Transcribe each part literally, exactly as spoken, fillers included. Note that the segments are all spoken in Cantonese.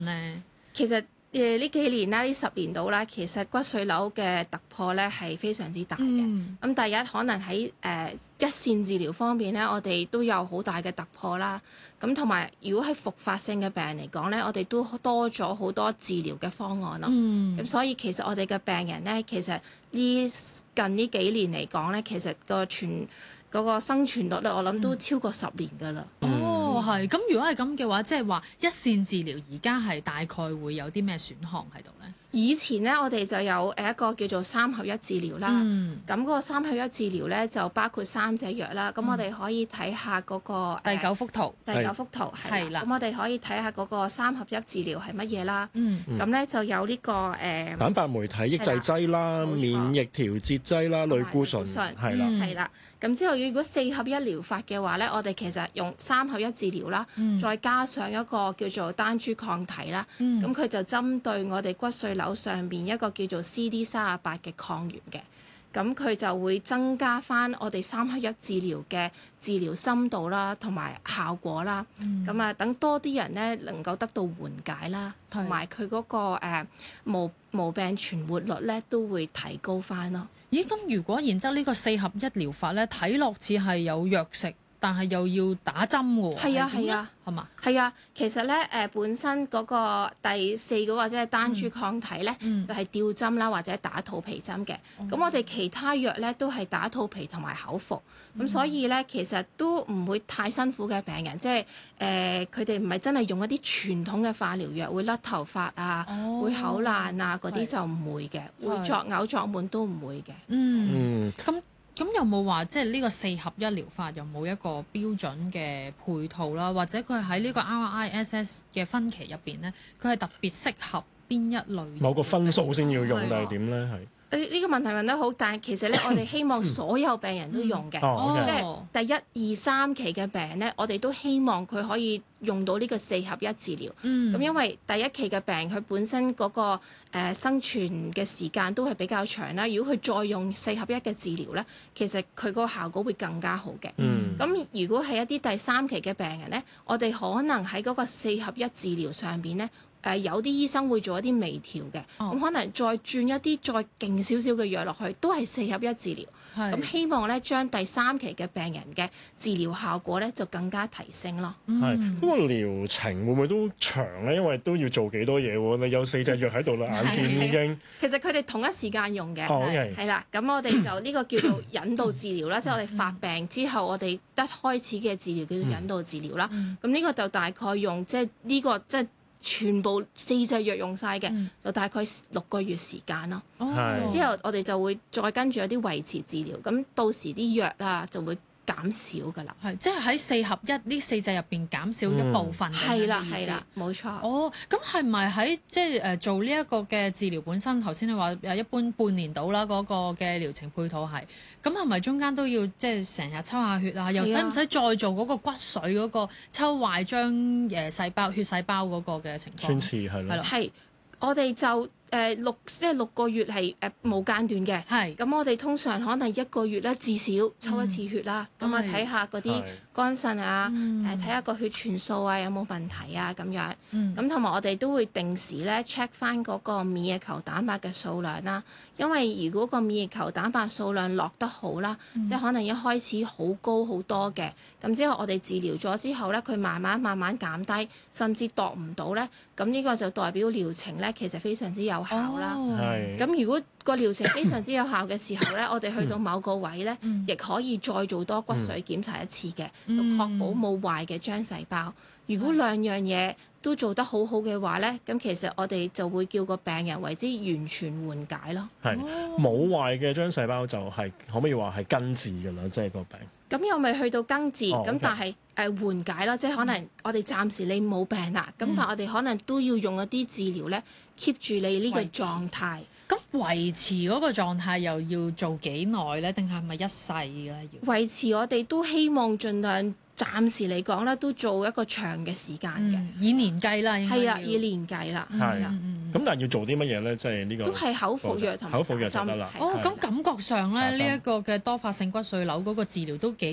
咧？ 其實誒呢幾年啦，呢十年度啦，其實骨髓瘤嘅突破咧係非常之大嘅。咁、嗯、第一可能喺誒、呃、一線治療方面咧，我哋都有好大嘅突破啦。咁同埋如果係復發性嘅病人嚟講咧，我哋都多咗好多治療嘅方案咯。咁、嗯、所以其實我哋嘅病人咧，其實呢近呢幾年嚟講咧，其實個全嗰個生存率咧，我諗都超過十年㗎啦。 嗯、哦，係。咁如果係咁嘅話，即係話一線治療而家係大概會有啲咩選項喺度咧？ 以前咧，我哋就有誒一個叫做三合一治療啦。咁嗰、嗯、個三合一治療咧，就包括三隻藥啦。咁、嗯、我哋可以睇下嗰個第九幅圖。 呃、第九幅圖係啦。咁我哋可以睇下嗰個三合一治療係乜嘢啦。咁咧、嗯、就有呢、這個誒、呃、 蛋白酶體抑制劑啦、免疫調節劑啦、類固醇係啦。 係啦。咁之後，如果四合一療法嘅話咧，我哋其實用三合一治療啦，嗯、再加上一個叫做單株抗體啦，咁佢、嗯、就針對我哋骨髓瘤上邊一個叫做 C D 三十八嘅抗原嘅，咁佢就會增加翻我哋三合一治療嘅治療深度啦，同埋效果啦。咁啊、嗯，等多啲人咧能夠得到緩解啦，同埋佢嗰個誒、呃、無無病存活率咧都會提高翻咯。 咦，咁如果然之後呢個四合一療法咧，睇落似係有藥食，但係又要打針喎？ 係啊，係啊， 係嘛？ 係啊，其實咧誒、呃、本身嗰個第四嗰個即係單株抗體咧，嗯、就係吊針啦，或者打肚皮針嘅。咁、嗯、我哋其他藥咧都係打肚皮同埋口服，咁、嗯、所以咧其實都唔會太辛苦嘅病人，即係誒佢哋唔係真係用一啲傳統嘅化療藥會甩頭髮啊，哦、會口爛啊嗰啲就唔會嘅，是會作嘔作悶都唔會嘅。 嗯，咁、嗯。咁有冇話即係呢個四合一療法有冇一個標準嘅配套啦？或者佢喺呢個 R I S S 嘅分期入邊咧，佢係特別適合邊一類？某個分數先要用定係點咧？係呢呢個問題問得好，但係其實咧，我哋希望所有病人都用嘅，即係第一、二、三期嘅病人咧，我哋都希望佢可以用到呢個四合一治療。咁、嗯、因為第一期嘅病人佢本身嗰、那個、呃、生存嘅時間都係比較長啦。如果佢再用四合一嘅治療咧，其實佢嗰個效果會更加好嘅。咁、嗯、如果係一啲第三期嘅病人咧，我哋可能喺嗰個四合一治療上邊咧。誒、呃、有啲醫生會做一啲微調嘅，咁、哦、可能再轉一啲再勁少少嘅藥落去，都係四合一治療。咁是希望咧將第三期嘅病人嘅治療效果咧就更加提升咯。 係，咁個療程會唔會都長咧？因為都要做幾多嘢喎？你有四隻藥喺度啦，眼見已經。 其實佢哋同一時間用嘅，係啦、哦。咁、okay. 我哋就呢個叫做引導治療啦，即係我哋發病之後，我哋一開始嘅治療叫做引導治療啦。咁呢、嗯、個就大概用即係呢個即係。全部四隻藥用晒嘅，嗯、就大概六個月時間咯。哦、之後我哋就會再跟住有啲維持治療，咁到時啲藥啊就會減少㗎啦。 係，即係喺四合一呢四隻入邊減少一部分嘅意思。係啦，係啦，冇錯。哦，咁係咪喺即係誒做呢一個嘅治療本身？頭先你話誒一般半年到啦，嗰個嘅療程配套係，咁係咪中間都要即係成日抽下血啊？又使唔使再做嗰個骨髓嗰個抽壞張誒細胞血細胞嗰個嘅情況？ 穿刺係咯。 係，我哋就。誒、呃、六即係六個月係誒冇間斷嘅，係咁是我哋通常可能一個月咧至少抽一次血啦，咁啊睇下嗰啲肝腎啊，誒睇下個血全數啊有冇問題啊咁樣，咁同埋我哋都會定時咧 check 翻嗰個免疫球蛋白嘅數量啦，因為如果個免疫球蛋白數量落得好啦，嗯、即係可能一開始好高好多嘅，咁之後我哋治療咗之後咧，佢慢慢慢慢減低，甚至度唔到咧，咁呢個就代表療程咧其實非常之有效啦，咁、哦、如果個療程非常之有效嘅時候咧，我哋去到某個位咧，嗯、亦可以再做多骨髓檢查一次嘅，嗯、確保冇壞嘅漿細胞。如果兩樣嘢都做得好好嘅話咧，咁其實我哋就會叫個病人為之完全緩解咯。 係冇壞嘅漿細胞就係、是、可唔可以話係根治㗎啦？即、就、係、是、個病。咁又未去到根治，咁、 哦 okay. 但係誒、呃、緩解啦，即係可能我哋暫時你冇病啦，咁、嗯、但係我哋可能都要用一啲治療咧 keep 住你呢個狀態。 咁維持嗰個狀態又要做幾耐咧？定係咪一世咧？要維持我哋都希望盡量。暫時嚟講咧，都做一個長嘅時間嘅、嗯， 以年計啦， 係啊，以年計啦，係啊。 咁但係要做啲乜嘢咧？即係呢個都係口服藥同打針就得啦。 哦，咁感覺上咧，呢一個嘅多發性骨髓瘤嗰個治療都幾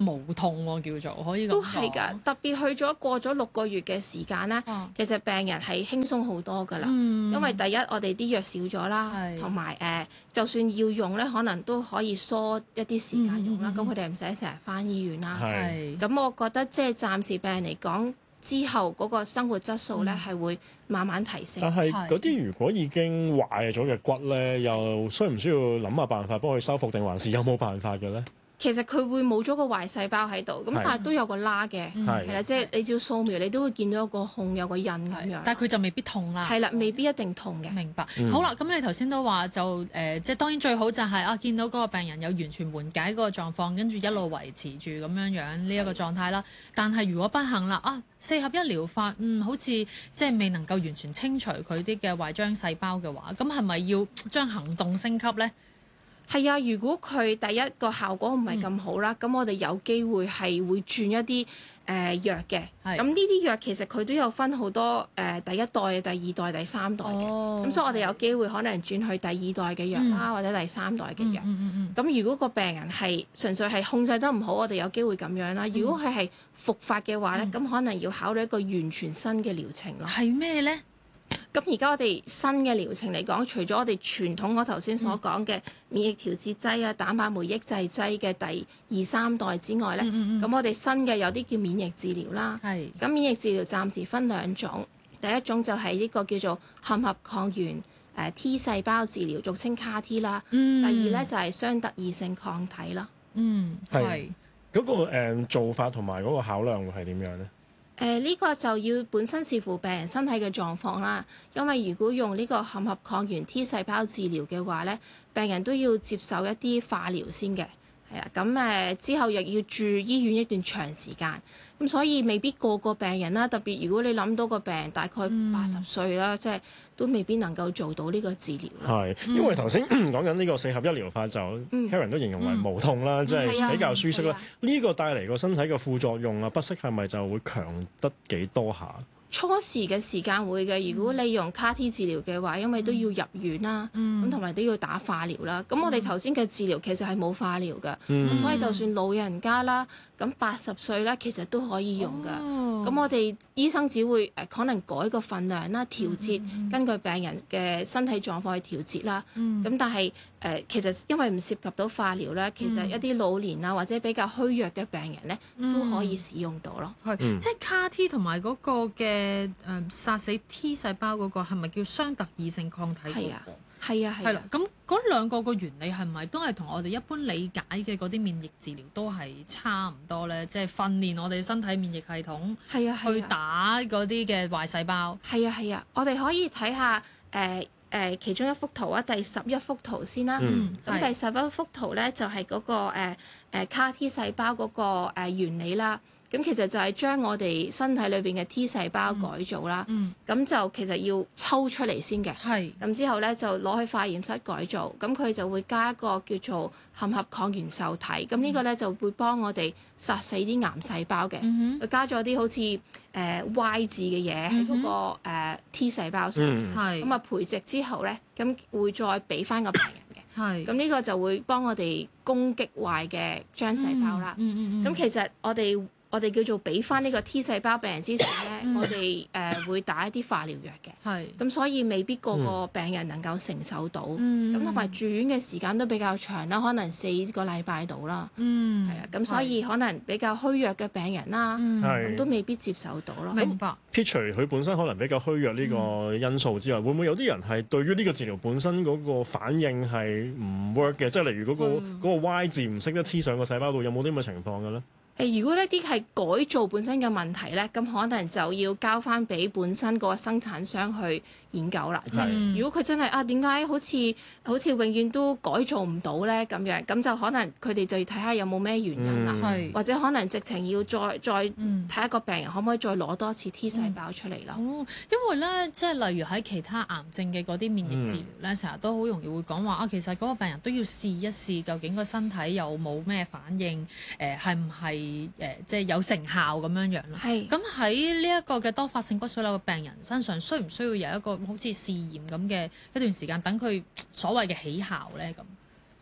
無痛喎，叫做可以咁講。 都係㗎，特別去咗過咗六個月嘅時間咧， 哦、 其實病人係輕鬆好多㗎啦。 嗯、 因為第一我哋啲藥少咗啦，同埋誒就算要用咧，可能都可以疏一啲時間用啦。咁佢哋唔使成日返醫院啦。咁是我覺得即係暫時病人嚟講，之後嗰個生活質素咧係、嗯、會慢慢提升。 但係嗰啲如果已經壞咗嘅骨咧，又需唔需要諗下辦法幫佢修復，定還是有冇辦法嘅咧？ 其實佢會冇咗個壞細胞喺度，咁是但係都有個疤嘅，係啦，即係你照掃描，你都會見到一個孔有個印咁樣。 但係佢就未必痛啦。 係啦，未必一定痛嘅。 明白。 嗯、 好啦，咁你頭先都話就誒、呃，即係當然最好就係、是、啊，見到嗰個病人有完全緩解嗰個狀況，跟住一路維持住咁樣樣呢一個狀態啦。的但係如果不幸啦，啊四合一療法，嗯，好似即係未能夠完全清除佢啲嘅壞漿細胞嘅話，咁係咪要將行動升級咧？ 係啊，如果佢第一個效果唔係咁好啦，咁、嗯、我哋有機會係會轉一啲誒、呃、藥嘅。咁呢啲藥其實佢都有分好多誒、呃、第一代、第二代、第三代嘅。咁、哦、所以我哋有機會可能轉去第二代嘅藥啦，嗯、或者第三代嘅藥。咁、嗯嗯嗯、如果個病人係純粹係控制得唔好，我哋有機會咁樣啦。如果佢係復發嘅話咧，咁、嗯、可能要考慮一個完全新嘅療程咯。 係咩咧？ 咁而家我哋新嘅療程嚟講，除咗我哋傳統我頭先所講嘅免疫調節劑啊、蛋白酶抑制劑嘅第二三代之外咧，咁、嗯嗯嗯、我哋新嘅有啲叫免疫治療啦。係是。咁免疫治療暫時分兩種，第一種就係呢個叫做嵌合抗原誒 T 細胞治療，俗稱 C A R T 啦。嗯、第二咧就係雙特異性抗體啦。 嗯，係。 嗰、那個誒、呃、做法同埋嗰個考量會係點樣咧？ 誒呢、呃這個就要本身視乎病人身體嘅狀況啦，因為如果用呢個嵌合抗原 T 細胞治療嘅話咧，病人都要接受一啲化療先嘅，係啊，咁誒、呃、之後又要住醫院一段長時間，咁所以未必個個病人啦，特別如果你諗到個病人大概八十歲啦，嗯、即係都未必能夠做到呢個治療啦。係， 因為頭先講緊呢個四合一療法就、嗯、Karen 都形容為無痛啦，即係、嗯、比較舒適啦。呢、啊、個帶嚟個身體嘅副作用啊，不適係咪就會強得幾多下？ 初時嘅時間會嘅，如果你用 C A R T 治療嘅話，因為都要入院啦，咁同埋都要打化療啦。咁我哋頭先嘅治療其實係冇化療嘅，咁、嗯、所以就算老人家啦，咁八十歲咧，其實都可以用㗎。咁、哦、我哋醫生只會誒可能改個份量啦，調節、嗯、根據病人嘅身體狀況去調節啦。咁、嗯、但係誒、呃、其實因為唔涉及到化療咧，其實一啲老年啊或者比較虛弱嘅病人咧、嗯、都可以使用到咯。 係、嗯，即係 C A R T 同埋嗰個嘅。誒誒殺死 T 細胞嗰個係咪叫雙特異性抗體嗰個？係啊， 係啊，係啦。 咁嗰兩個個原理係咪都係同我哋一般理解嘅嗰啲免疫治療都係差唔多咧？即係訓練我哋身體免疫系統，係啊，去打嗰啲嘅壞細胞。係啊，係啊。我哋可以睇下誒誒其中一幅圖啊，第十一幅圖先啦。嗯。咁第十一幅圖咧就係嗰個誒誒 C A R T 細胞嗰個誒原理啦。咁其實就係將我哋身體裏邊嘅 T 細胞改造啦，咁、嗯、就其實要抽出嚟先嘅，咁是之後咧就攞去化驗室改造，咁佢就會加一個叫做嵌合抗原受體，咁、嗯、呢個咧就會幫我哋殺死啲癌細胞嘅，佢、嗯、哼加咗啲好似誒、呃、Y 字嘅嘢喺嗰個、呃、T 細胞上，咁啊培植之後咧，咁會再俾翻個病人嘅，咁呢是個就會幫我哋攻擊壞嘅漿細胞啦，咁、嗯嗯嗯嗯、其實我哋我哋叫做俾翻呢個 T 細胞病人之前咧，嗯、我哋誒、呃、會打一啲化療藥嘅，係咁是所以未必個個病人能夠承受到，咁同埋住院嘅時間都比較長啦，可能四個禮拜到啦，嗯，係啊，咁所以可能比較虛弱嘅病人啦，咁是都未必接受到咯。 明白。 撇除佢本身可能比較虛弱呢個因素之外，嗯、會唔會有啲人係對於呢個治療本身嗰個反應係唔 work 嘅？即係例如嗰、嗰個嗰、嗯、個 Y 字唔識得黐上個細胞度，有冇啲咁嘅情況嘅咧？ 誒，如果呢啲係改造本身嘅問題咧，咁可能就要交翻俾本身個生產商去研究啦。即係是如果佢真係啊，點解好似好似永遠都改造唔到咧咁樣，咁就可能佢哋就要睇下有冇咩原因啦，嗯、或者可能直情要再再睇下個病人可唔可以再攞多次 T 細胞出嚟咯、嗯。哦，因為咧，即係例如喺其他癌症嘅嗰啲免疫治療咧，成日、嗯、都好容易會講話啊，其實嗰個病人都要試一試，究竟個身體有冇咩反應，誒係唔係？誒、呃，即係有成效咁樣樣咯。係。咁喺呢一個嘅多發性骨髓瘤嘅病人身上，需唔需要有一個好似試驗咁嘅一段時間，等佢所謂嘅起效咧？咁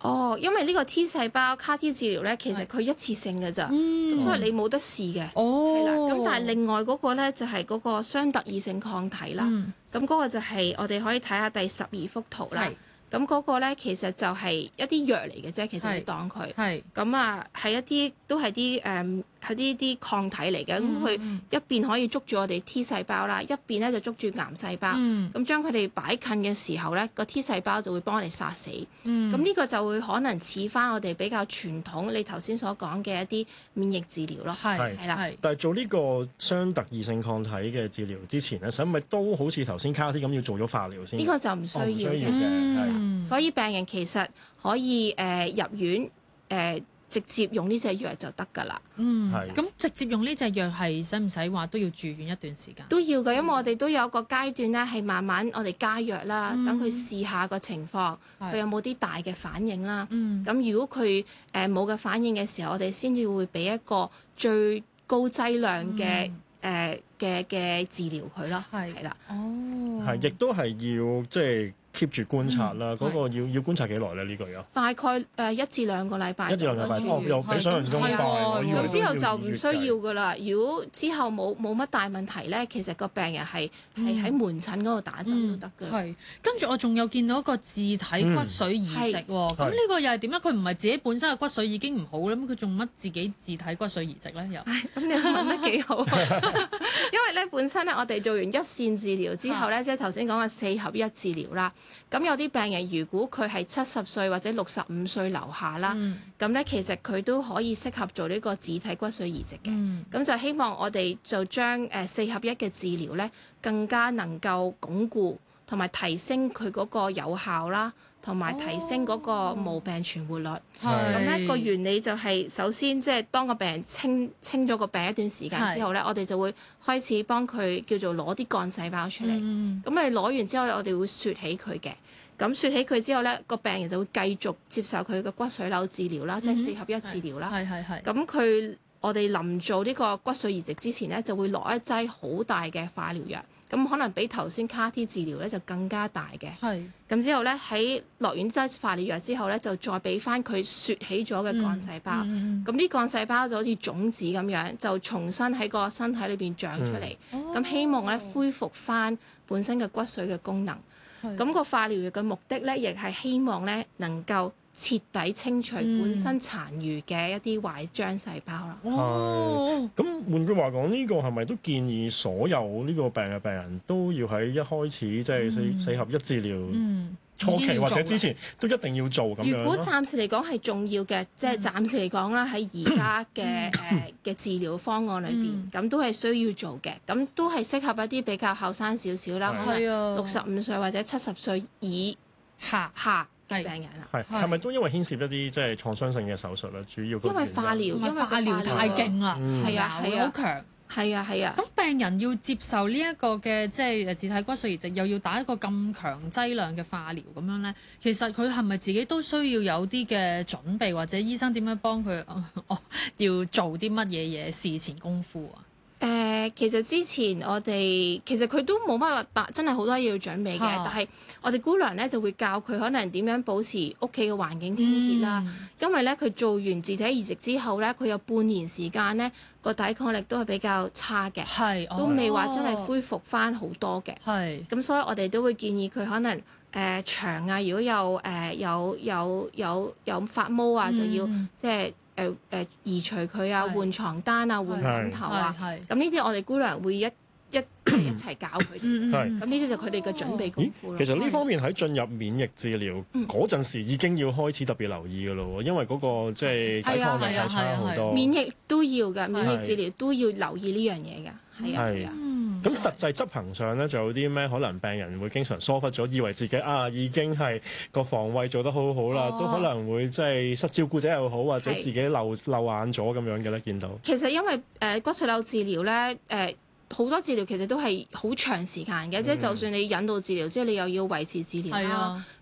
哦，因為呢個 T 細胞 C A R T 治療咧，其實佢一次性嘅咋，嗯、所以你冇得試嘅。 哦， 係啦。咁但係另外嗰個咧就係嗰個雙特異性抗體啦。咁嗰、嗯、個就係我哋可以睇下第十二幅圖啦。咁嗰個咧其實就係一啲藥嚟嘅啫，其實你當佢。係。咁啊，係一啲都係啲誒係啲啲抗體嚟嘅。咁佢、嗯、一邊可以捉住我哋 T 細胞啦，一邊咧就捉住癌細胞。嗯。咁將佢哋擺近嘅時候咧，個 T 細胞就會幫我哋殺死。嗯。咁呢個就會可能似翻我哋比較傳統你頭先所講嘅一啲免疫治療咯。係。係啦。係。但係做呢個雙特異性抗體嘅治療之前咧，使咪都好似頭先 C A R T 咁要做咗化療先？ 呢個就唔需要嘅。唔需要嘅。係。嗯、所以病人其實可以誒、呃、入院誒、呃、直接用呢隻藥就得㗎啦。 嗯，係。咁直接用呢隻藥係使唔使話都要住院一段時間？都要嘅，因為我哋都有個階段咧，係慢慢我哋加藥啦，等佢、嗯、試下個情況，佢有冇啲大嘅反應啦。嗯。咁如果佢誒冇嘅反應嘅時候，我哋先至會俾一個最高劑量嘅誒嘅嘅治療佢咯。係。係啦。哦。 係，亦都係要即係。keep 住觀察啦，嗰、嗯、個要要觀察幾耐咧？呢、這個有大概誒、呃、一至兩個禮拜， 一至兩個禮拜，哦，又比想象中快。 咁之後就唔需要噶啦。如果之後冇冇乜大問題咧，其實個病人係係喺門診嗰度打針都得嘅。係、 嗯，跟住我仲有見到一個自體骨髓移植喎。咁呢、嗯、個又係點咧？佢唔係自己本身嘅骨髓已經唔好啦，咁佢仲乜自己自體骨髓移植咧？又咁你問得幾好？因為咧本身咧，我哋做完一線治療之後咧，啊、即係頭先講嘅四合一治療啦。咁有啲病人如果佢係七十歲或者六十五歲樓下啦，咁咧、嗯、其實佢都可以適合做呢個自體骨髓移植嘅。咁、嗯、就希望我哋就將誒四合一嘅治療咧，更加能夠鞏固同埋提升佢嗰個有效啦，同埋提升嗰個無病存活率。咁咧、哦、個原理就係首先即係當個病人清清咗個病一段時間之後咧，是我哋就會開始幫佢叫做攞啲幹細胞出嚟。咁、嗯、你攞完之後我哋會雪起佢嘅。咁雪起佢之後咧，個病人就會繼續接受佢嘅骨髓瘤治療啦，嗯、即係四合一治療啦。係係係。咁佢我哋臨做呢個骨髓移植之前咧，就會落一劑好大嘅化療藥。咁可能比頭先 C A R T 治療咧就更加大嘅。係是。咁之後咧喺落完劑化療藥之後咧，就再俾翻佢雪起咗嘅幹細胞。咁啲幹細胞就好似種子咁樣，就重新喺個身體裏邊長出嚟。咁、嗯、希望咧恢復翻本身嘅骨髓嘅功能。咁是個化療藥嘅目的咧，亦係希望咧能夠徹底清除本身殘餘嘅一啲壞漿細胞啦。 係。咁換句話講，呢、這個係咪都建議所有呢個病嘅病人都要喺一開始即係、就是、四、嗯、四合一治療？嗯。初期或者之前都一定要做咁樣。 如果暫時嚟講係重要嘅，即係、嗯、暫時嚟講啦，喺而家嘅誒嘅治療方案裏邊，咁、嗯、都係需要做嘅。咁都係適合一啲比較後生少少啦，可能六十五歲或者七十歲以下下嘅病人啦。 係係咪都因為牽涉一啲即係創傷性嘅手術咧？主要因為化療，因為化療太勁啦，係啊係啊，好強。 係啊係啊，咁、 啊、病人要接受呢一個嘅即係自體骨髓移植，又要打一個咁強劑量嘅化療咁樣咧，其實佢係咪自己都需要有啲嘅準備，或者醫生點樣幫佢？哦，哦，要做啲乜嘢嘢事前功夫啊？ 誒、呃，其實之前我哋其實佢都冇乜話打，真係好多嘢要準備嘅。啊、但係我哋姑娘咧就會教佢可能點樣保持屋企嘅環境清潔啦。嗯、因為咧佢做完自體移植之後咧，佢有半年時間咧個抵抗力都係比較差嘅，係都未話真係恢復翻好多嘅。係咁，所以我哋都會建議佢可能誒腸、呃、啊，如果有誒、呃、有有有有發毛啊，嗯、就要即係。誒誒、呃、移除佢啊，換床單啊，換枕頭啊，咁呢啲我哋姑娘會一一一齊教佢哋。咁呢啲就佢哋嘅準備功夫。 其實呢方面喺進入免疫治療嗰陣時已經要開始特別留意㗎咯，因為嗰個即係抵抗力係差好多。 免疫都要㗎，免疫治療都要留意呢樣嘢㗎，係啊。係啊。 咁實際執行上咧，仲有啲咩可能病人會經常疏忽咗，以為自己啊已經係個防衛做得好好啦，哦、都可能會即係失照顧者又好，或者自己漏漏眼咗咁樣嘅咧，見到。 其實因為誒、呃、骨髓瘤治療咧，誒、呃、好多治療其實都係好長時間嘅，即係、嗯、就算你引導治療，即係你又要維持治療啦，咁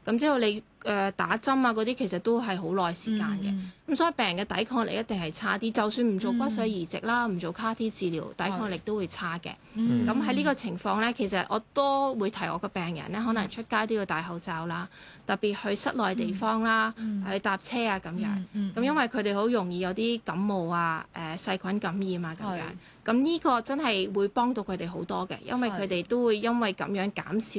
咁之後你誒、呃、打針啊嗰啲其實都係好耐時間嘅，咁、嗯、所以病人嘅抵抗力一定係差啲。就算唔做骨髓移植啦，唔、嗯、做 C A R T 治療，抵抗力都會差嘅。咁喺呢個情況咧，其實我都會提我個病人咧，可能出街都要戴口罩啦，特別去室內地方啦，嗯、去搭車啊咁樣。咁、嗯嗯、因為佢哋好容易有啲感冒啊、誒、呃、細菌感染啊咁樣。咁呢個真係會幫到佢哋好多嘅，因為佢哋都會因為咁樣減少